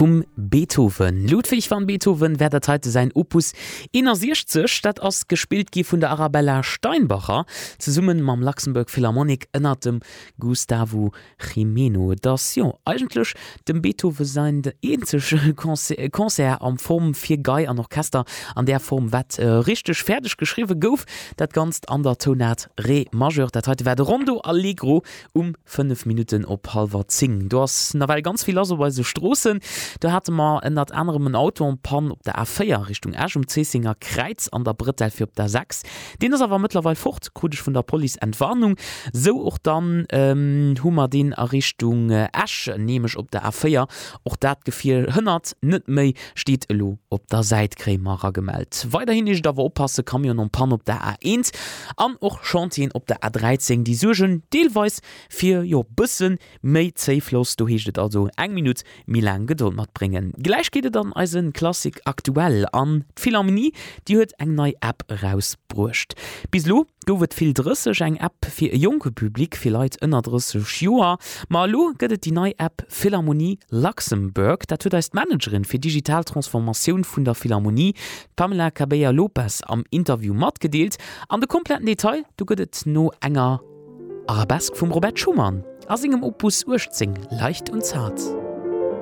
vum Beethoven. Ludwig van Beethoven werdet heute sein Opus 61, dat ass gespielt gi vun der Arabella Steinbacher ze summen mam Luxemburg Philharmonic ënner dem Gustavo Jimeno. Das ja eigentlich dem Beethoven sein de enzege Konzert am Form 4 Gei an Orchester an der Form wat richtig fertig geschrieben gouf, dat ganz an der Tonart Re Majeur. Dat heute werde Rondo Allegro 5 Minuten op halber zing. Du hast na ganz viel so Strossen. Da hatte man en dat anderem ein Auto und Pan op der A4 Richtung Asch Zesinger Kreiz an der Brittelfir op der 6. Den ist aber mittlerweile fort, kritisch von der Police Entwarnung. So auch dann hummer den Richtung Asch nämlich op der A4. Auch dat gefiel 100 net méi steht lo op der Seitkrämerer gemeldet. Weiterhin ist da wo oppasse Kamion und Pan op der A1 an och Chantien op der A13 die Sugen deelweis fir jo bussen méi zeiflos du hechtet also 1 Minute mi lang Geduld mat bringen. Gleich geht dann als ein Klassik aktuell an Philharmonie, die huet eng neue App rausbrucht. Bislo gowet viel drisseg eng App fir e junge Publikum vielleicht ënner drisseg Joer. Malo gëtt die neue App Philharmonie Luxemburg, dat huet als Managerin fir Digitaltransformation vun der Philharmonie Pamela Cabella Lopez am Interview mat gedeelt. An de kompletten Detail du gëtt no enger Arabesk vum Robert Schumann. Aus engem Opus 18 leicht und zart.